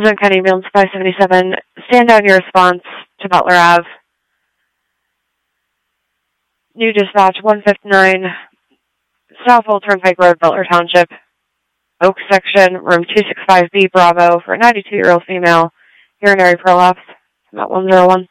County Ambulance 577, stand down your response to Butler Ave. New dispatch 159, South Old Turnpike Road, Butler Township, Oak Section, room 265B, Bravo, for a 92-year-old female, urinary prolapse, about 101.